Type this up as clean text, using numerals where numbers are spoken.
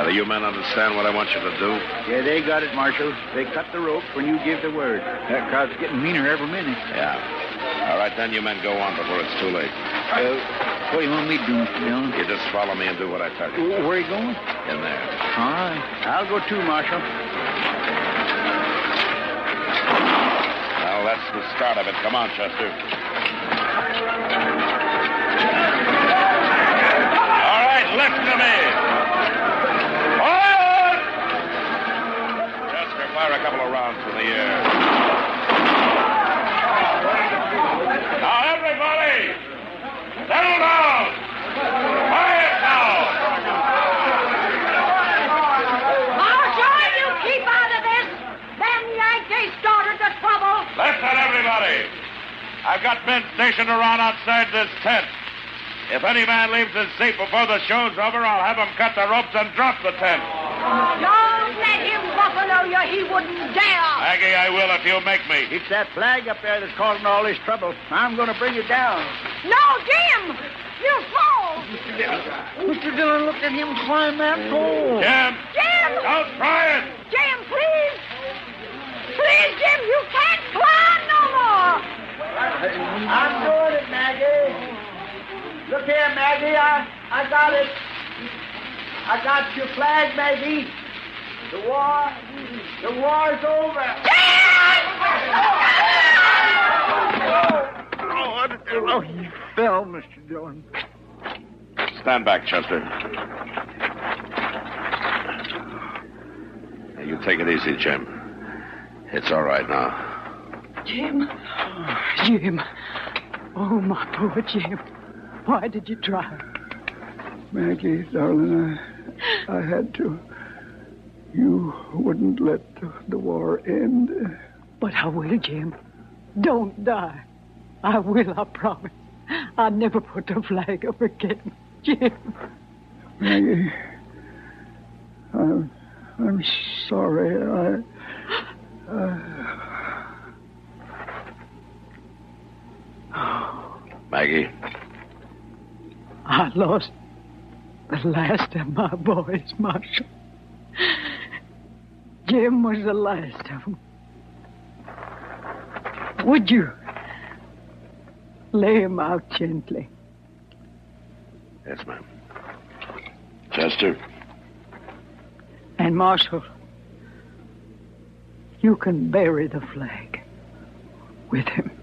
You men understand what I want you to do? Yeah, they got it, Marshal. They cut the ropes when you give the word. That crowd's getting meaner every minute. Yeah. All right, then you men go on before it's too late. What do you want me to do, Mr. Dillon? You just follow me and do what I tell you. Where are you going? In there. All right. I'll go too, Marshal. Well, that's the start of it. Come on, Chester. All right, listen to me. Forward! Chester, fire a couple of rounds in the air. Now, everybody, settle down. Quiet now. Marshal, you keep out of this. Them Yankees started the trouble. Listen, everybody. I've got men stationed around outside this tent. If any man leaves his seat before the show's over, I'll have him cut the ropes and drop the tent. Don't let him buffalo you. He wouldn't dare. Maggie, I will if you make me. It's that flag up there that's causing all this trouble. I'm going to bring it down. No, Jim. You fall. Mr. Dillon, look at him climb that pole. Jim! Jim! Don't try it! Jim, please. Please, Jim, you can't climb no more. I'm doing it, Maggie. Look here, Maggie. I got it. I got your flag, Maggie. The war's over. Oh, he fell, Mr. Dillon. Stand back, Chester. Now, you take it easy, Jim. It's all right now. Jim. Jim. Oh, my poor Jim. Why did you try? Maggie, darling, I had to. You wouldn't let the war end. But I will, Jim. Don't die. I will, I promise. I'll never put the flag up again, Jim. Maggie, I'm sorry. Maggie. I lost the last of my boys, Marshal. Jim was the last of them. Would you lay him out gently? Yes, ma'am. Chester. And, Marshal, you can bury the flag with him.